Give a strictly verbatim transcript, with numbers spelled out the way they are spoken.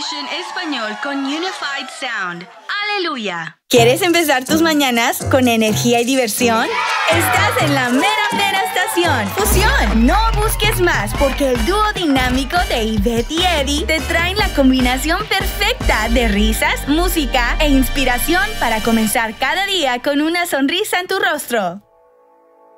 Fusion Español con Unified Sound. ¡Aleluya! ¿Quieres empezar tus mañanas con energía y diversión? Estás en la mera mera estación Fusión. No busques más porque el dúo dinámico de Ivette y Eddie te traen la combinación perfecta de risas, música e inspiración para comenzar cada día con una sonrisa en tu rostro.